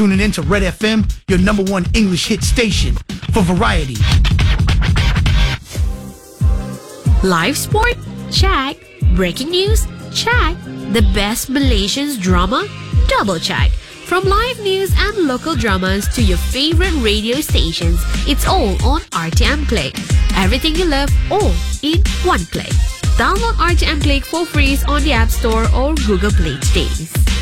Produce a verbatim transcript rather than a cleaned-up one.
Tuning in to Red F M, your number one English hit station for variety. Live sport? Check. Breaking news? Check. The best Malaysians drama? Double check. From live news and local dramas to your favorite radio stations, it's all on R T M Click. Everything you love, all in one click. Download R T M Click for free on the App Store or Google Play today.